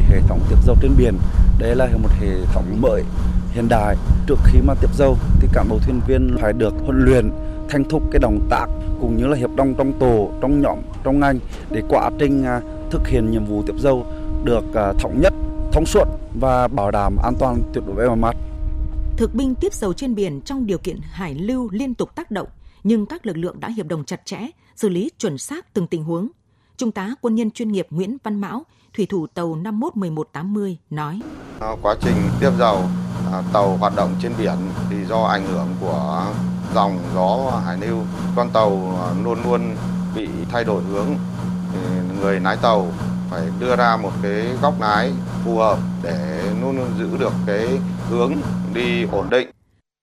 hệ thống tiếp dầu trên biển. Đây là một hệ thống mới hiện đại. Trước khi mà tiếp dầu thì cán bộ thuyền viên phải được huấn luyện thành thục cái động tác cũng như là hiệp đồng trong tổ, trong nhóm, trong ngành để quá trình thực hiện nhiệm vụ tiếp dầu được thống nhất, thông suốt và bảo đảm an toàn tuyệt đối với mọi mặt. Thực binh tiếp dầu trên biển trong điều kiện hải lưu liên tục tác động, nhưng các lực lượng đã hiệp đồng chặt chẽ, xử lý chuẩn xác từng tình huống. Trung tá quân nhân chuyên nghiệp Nguyễn Văn Mão, thủy thủ tàu 511180 nói: Quá trình tiếp dầu, tàu hoạt động trên biển thì do ảnh hưởng của dòng gió hải lưu, con tàu luôn luôn bị thay đổi hướng. Người lái tàu phải đưa ra một cái góc lái phù hợp để luôn luôn giữ được cái hướng đi ổn định.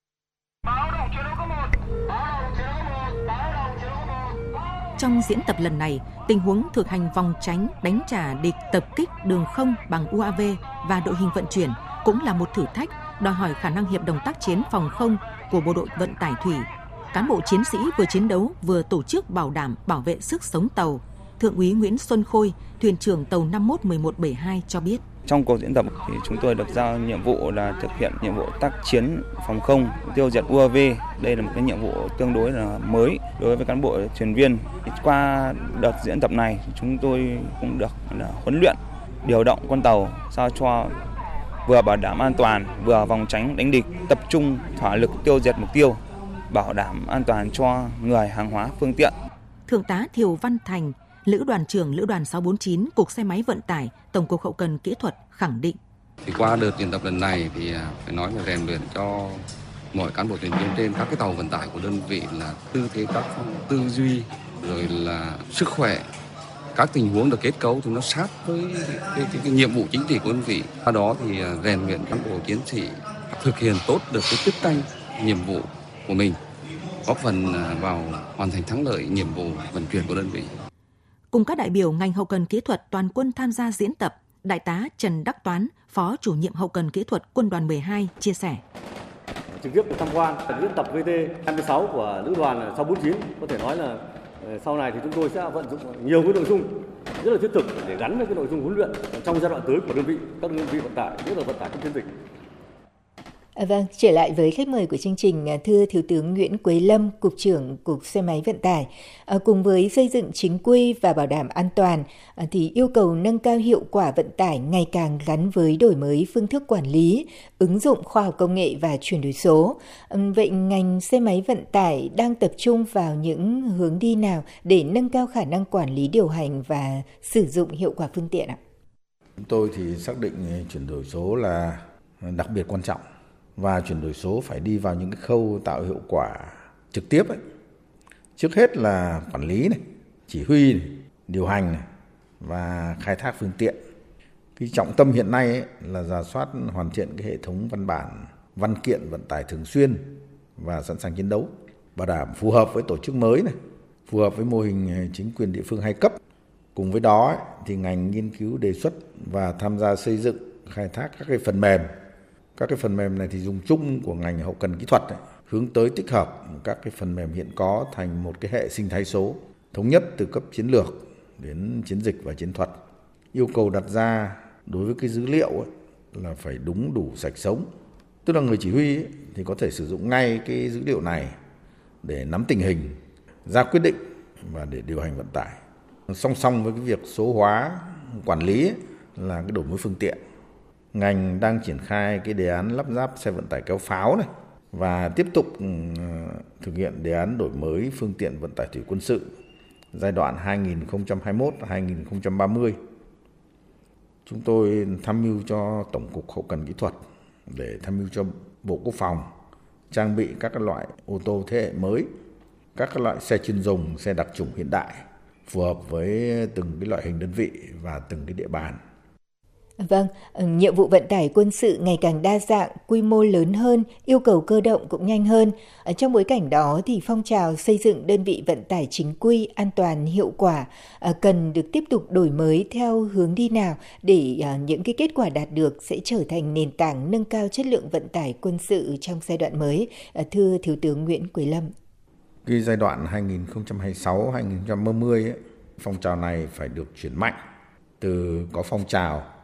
Trong diễn tập lần này, tình huống thực hành vòng tránh đánh trả địch tập kích đường không bằng UAV và đội hình vận chuyển cũng là một thử thách đòi hỏi khả năng hiệp đồng tác chiến phòng không của bộ đội vận tải thủy. Cán bộ chiến sĩ vừa chiến đấu vừa tổ chức bảo đảm bảo vệ sức sống tàu. Thượng úy Nguyễn Xuân Khôi, thuyền trưởng tàu 511172 cho biết. Trong cuộc diễn tập thì chúng tôi được giao nhiệm vụ là thực hiện nhiệm vụ tác chiến phòng không, tiêu diệt UAV. Đây là một cái nhiệm vụ tương đối là mới đối với cán bộ thuyền viên. Qua đợt diễn tập này, chúng tôi cũng được huấn luyện điều động con tàu sao cho vừa bảo đảm an toàn, vừa phòng tránh đánh địch, tập trung hỏa lực tiêu diệt mục tiêu, bảo đảm an toàn cho người, hàng hóa, phương tiện. Thượng tá Thiều Văn Thành, Lữ đoàn trưởng Lữ đoàn 649, Cục Xe máy Vận tải, Tổng cục Hậu cần Kỹ thuật khẳng định. Thì qua đợt diễn tập lần này thì phải nói là rèn luyện cho mọi cán bộ thuyền viên trên các cái tàu vận tải của đơn vị là tư thế tác phong, tư duy, rồi là sức khỏe. Các tình huống được kết cấu thì nó sát với cái nhiệm vụ chính trị của đơn vị. Qua đó thì rèn luyện cán bộ chiến sĩ thực hiện tốt được cái chức năng nhiệm vụ của mình, góp phần vào hoàn thành thắng lợi nhiệm vụ vận chuyển của đơn vị. Cùng các đại biểu ngành hậu cần kỹ thuật toàn quân tham gia diễn tập, Đại tá Trần Đắc Toán, Phó chủ nhiệm hậu cần kỹ thuật Quân đoàn 12 chia sẻ. Trực tiếp tham quan diễn tập VT26 của Lữ đoàn 649, có thể nói là sau này thì chúng tôi sẽ vận dụng nhiều cái nội dung rất là thiết thực để gắn với cái nội dung huấn luyện trong giai đoạn tới của đơn vị, các đơn vị vận tải, nhất là vận tải trong chiến dịch. Vâng, trở lại với khách mời của chương trình, thưa Thiếu tướng Nguyễn Quế Lâm, Cục trưởng Cục Xe máy Vận tải. Cùng với xây dựng chính quy và bảo đảm an toàn, thì yêu cầu nâng cao hiệu quả vận tải ngày càng gắn với đổi mới phương thức quản lý, ứng dụng khoa học công nghệ và chuyển đổi số. Vậy ngành xe máy vận tải đang tập trung vào những hướng đi nào để nâng cao khả năng quản lý điều hành và sử dụng hiệu quả phương tiện ạ? Chúng tôi thì xác định chuyển đổi số là đặc biệt quan trọng. Và chuyển đổi số phải đi vào những cái khâu tạo hiệu quả trực tiếp ấy. Trước hết là quản lý này, chỉ huy này, điều hành này, và khai thác phương tiện. Cái trọng tâm hiện nay ấy là rà soát hoàn thiện cái hệ thống văn bản, văn kiện vận tải thường xuyên và sẵn sàng chiến đấu, bảo đảm phù hợp với tổ chức mới này, phù hợp với mô hình chính quyền địa phương hai cấp. Cùng với đó ấy, thì ngành nghiên cứu đề xuất và tham gia xây dựng, khai thác các cái phần mềm. Các cái phần mềm này thì dùng chung của ngành hậu cần kỹ thuật ấy, hướng tới tích hợp các cái phần mềm hiện có thành một cái hệ sinh thái số thống nhất từ cấp chiến lược đến chiến dịch và chiến thuật. Yêu cầu đặt ra đối với cái dữ liệu ấy, là phải đúng đủ sạch sống. Tức là người chỉ huy ấy, thì có thể sử dụng ngay cái dữ liệu này để nắm tình hình, ra quyết định và để điều hành vận tải. Song song với cái việc số hóa quản lý ấy, là cái đổi mới phương tiện. Ngành đang triển khai cái đề án lắp ráp xe vận tải kéo pháo này và tiếp tục thực hiện đề án đổi mới phương tiện vận tải thủy quân sự giai đoạn 2021-2030. Chúng tôi tham mưu cho Tổng cục Hậu cần Kỹ thuật để tham mưu cho Bộ Quốc phòng trang bị các loại ô tô thế hệ mới, các loại xe chuyên dùng, xe đặc trủng hiện đại phù hợp với từng cái loại hình đơn vị và từng cái địa bàn. Vâng, nhiệm vụ vận tải quân sự ngày càng đa dạng, quy mô lớn hơn, yêu cầu cơ động cũng nhanh hơn. Trong bối cảnh đó thì phong trào xây dựng đơn vị vận tải chính quy, an toàn, hiệu quả cần được tiếp tục đổi mới theo hướng đi nào để những cái kết quả đạt được sẽ trở thành nền tảng nâng cao chất lượng vận tải quân sự trong giai đoạn mới. Thưa Thiếu tướng Nguyễn Quế Lâm. Cái giai đoạn 2026-2030 phong trào này phải được chuyển mạnh từ có phong trào